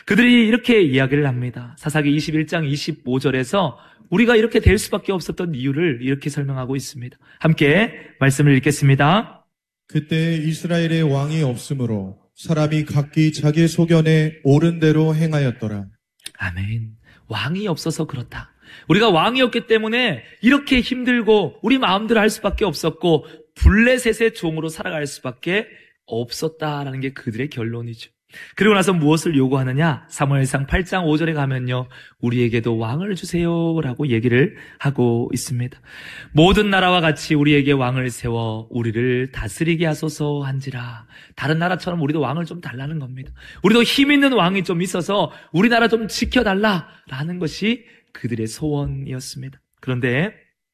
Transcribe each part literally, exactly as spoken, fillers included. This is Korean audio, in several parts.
그들이 이렇게 이야기를 합니다. 사사기 이십일 장 이십오 절에서 우리가 이렇게 될 수밖에 없었던 이유를 이렇게 설명하고 있습니다. 함께 말씀을 읽겠습니다. 그때 이스라엘의 왕이 없으므로 사람이 각기 자기 소견에 옳은 대로 행하였더라. 아멘. 왕이 없어서 그렇다. 우리가 왕이 없기 때문에 이렇게 힘들고 우리 마음대로 할 수밖에 없었고 블레셋의 종으로 살아갈 수밖에 없었다라는 게 그들의 결론이죠. 그리고 나서 무엇을 요구하느냐? 사무엘상 팔 장 오 절에 가면요, 우리에게도 왕을 주세요 라고 얘기를 하고 있습니다. 모든 나라와 같이 우리에게 왕을 세워 우리를 다스리게 하소서 한지라. 다른 나라처럼 우리도 왕을 좀 달라는 겁니다. 우리도 힘 있는 왕이 좀 있어서 우리나라 좀 지켜달라라는 것이 그들의 소원이었습니다. 그런데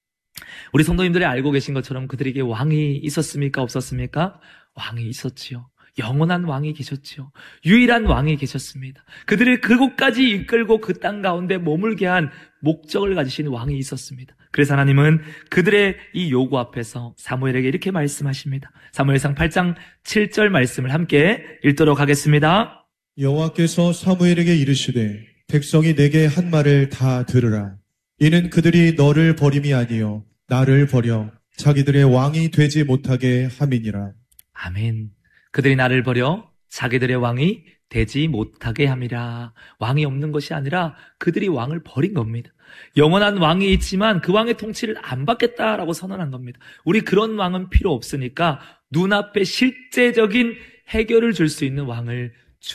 우리 성도님들이 알고 계신 것처럼 그들에게 왕이 있었습니까? 없었습니까? 왕이 있었지요. 영원한 왕이 계셨지요. 유일한 왕이 계셨습니다. 그들을 그곳까지 이끌고 그 땅 가운데 머물게 한 목적을 가지신 왕이 있었습니다. 그래서 하나님은 그들의 이 요구 앞에서 사무엘에게 이렇게 말씀하십니다. 사무엘상 팔 장 칠 절 말씀을 함께 읽도록 하겠습니다. 여호와께서 사무엘에게 이르시되 백성이 내게 한 말을 다 들으라. 이는 그들이 너를 버림이 아니요 나를 버려 자기들의 왕이 되지 못하게 함이니라. 아멘. 그들이 나를 버려 자기들의 왕이 되지 못하게 함이라. 왕이 없는 것이 아니라 그들이 왕을 버린 겁니다. 영원한 왕이 있지만 그 왕의 통치를 안 받겠다라고 선언한 겁니다. 우리 그런 왕은 필요 없으니까 눈앞에 실제적인 해결을 줄 수 있는 왕을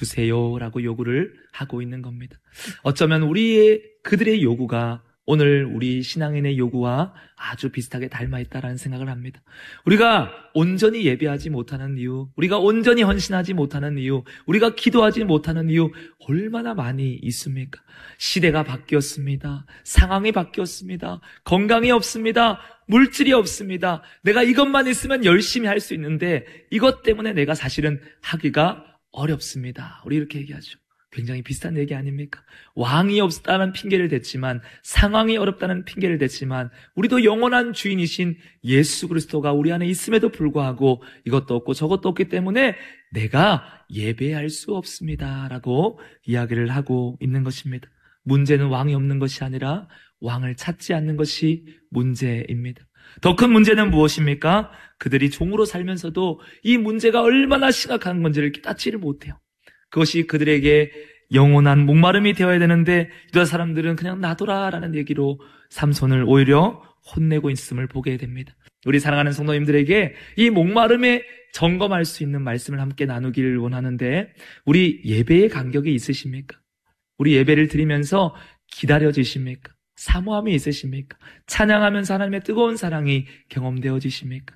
주세요라고 요구를 하고 있는 겁니다. 어쩌면 우리의 그들의 요구가 오늘 우리 신앙인의 요구와 아주 비슷하게 닮아있다라는 생각을 합니다. 우리가 온전히 예배하지 못하는 이유, 우리가 온전히 헌신하지 못하는 이유, 우리가 기도하지 못하는 이유 얼마나 많이 있습니까? 시대가 바뀌었습니다. 상황이 바뀌었습니다. 건강이 없습니다. 물질이 없습니다. 내가 이것만 있으면 열심히 할 수 있는데 이것 때문에 내가 사실은 하기가 어렵습니다. 우리 이렇게 얘기하죠. 굉장히 비슷한 얘기 아닙니까? 왕이 없다는 핑계를 댔지만, 상황이 어렵다는 핑계를 댔지만 우리도 영원한 주인이신 예수 그리스도가 우리 안에 있음에도 불구하고 이것도 없고 저것도 없기 때문에 내가 예배할 수 없습니다 라고 이야기를 하고 있는 것입니다. 문제는 왕이 없는 것이 아니라 왕을 찾지 않는 것이 문제입니다. 더 큰 문제는 무엇입니까? 그들이 종으로 살면서도 이 문제가 얼마나 심각한 건지를 깨닫지를 못해요. 그것이 그들에게 영원한 목마름이 되어야 되는데 유다 사람들은 그냥 놔둬라라는 얘기로 삼손을 오히려 혼내고 있음을 보게 됩니다. 우리 사랑하는 성도님들에게 이 목마름에 점검할 수 있는 말씀을 함께 나누기를 원하는데, 우리 예배의 간격이 있으십니까? 우리 예배를 드리면서 기다려지십니까? 사모함이 있으십니까? 찬양하면서 하나님의 뜨거운 사랑이 경험되어지십니까?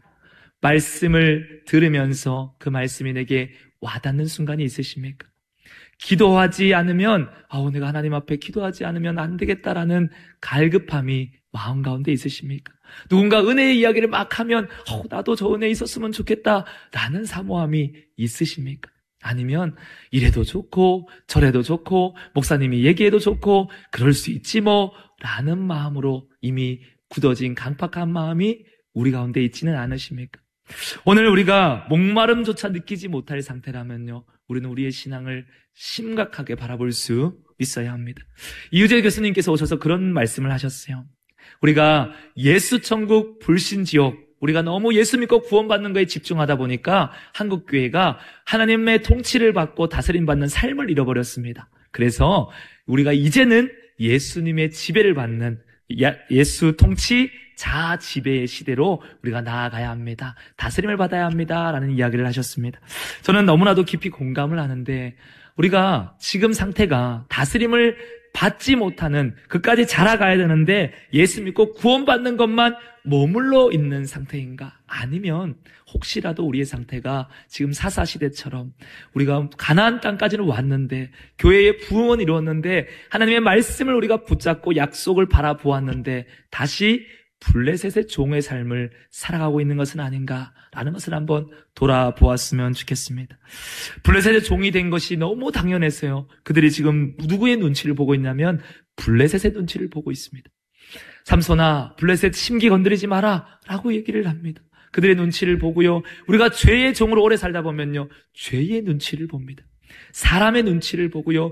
말씀을 들으면서 그 말씀이 내게 와닿는 순간이 있으십니까? 기도하지 않으면, 아우, 내가 하나님 앞에 기도하지 않으면 안 되겠다라는 갈급함이 마음 가운데 있으십니까? 누군가 은혜의 이야기를 막 하면, 어, 나도 저 은혜 있었으면 좋겠다라는 사모함이 있으십니까? 아니면 이래도 좋고 저래도 좋고 목사님이 얘기해도 좋고 그럴 수 있지 뭐 라는 마음으로 이미 굳어진 강팍한 마음이 우리 가운데 있지는 않으십니까? 오늘 우리가 목마름조차 느끼지 못할 상태라면요, 우리는 우리의 신앙을 심각하게 바라볼 수 있어야 합니다. 이유재 교수님께서 오셔서 그런 말씀을 하셨어요. 우리가 예수천국 불신지옥, 우리가 너무 예수 믿고 구원받는 거에 집중하다 보니까 한국교회가 하나님의 통치를 받고 다스림받는 삶을 잃어버렸습니다. 그래서 우리가 이제는 예수님의 지배를 받는 예수 통치 자지배의 시대로 우리가 나아가야 합니다. 다스림을 받아야 합니다 라는 이야기를 하셨습니다. 저는 너무나도 깊이 공감을 하는데, 우리가 지금 상태가 다스림을 받지 못하는, 그까지 자라가야 되는데 예수 믿고 구원받는 것만 머물러 있는 상태인가? 아니면 혹시라도 우리의 상태가 지금 사사시대처럼 우리가 가나안 땅까지는 왔는데, 교회의 부흥은 이루었는데, 하나님의 말씀을 우리가 붙잡고 약속을 바라보았는데 다시 블레셋의 종의 삶을 살아가고 있는 것은 아닌가라는 것을 한번 돌아보았으면 좋겠습니다. 블레셋의 종이 된 것이 너무 당연했어요. 그들이 지금 누구의 눈치를 보고 있냐면 블레셋의 눈치를 보고 있습니다. 삼손아, 블레셋 심기 건드리지 마라 라고 얘기를 합니다. 그들의 눈치를 보고요, 우리가 죄의 종으로 오래 살다 보면요, 죄의 눈치를 봅니다. 사람의 눈치를 보고요,